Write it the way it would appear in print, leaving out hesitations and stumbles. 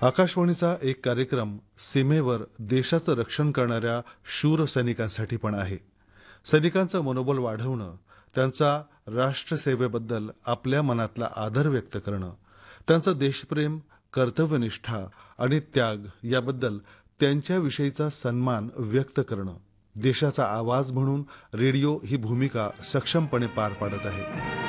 आकाशवाणीचा एक कार्यक्रम सीमेवर देशाचं रक्षण करणाऱ्या शूर सैनिकांसाठी पण आहे. सैनिकांचं मनोबल वाढवणं, त्यांचा राष्ट्रसेवेबद्दल आपल्या मनातला आदर व्यक्त करणं, त्यांचं देशप्रेम, कर्तव्यनिष्ठा आणि त्याग याबद्दल त्यांच्याविषयीचा सन्मान व्यक्त करणं. देशाचा आवाज म्हणून रेडिओ ही भूमिका सक्षमपणे पार पाडत आहे.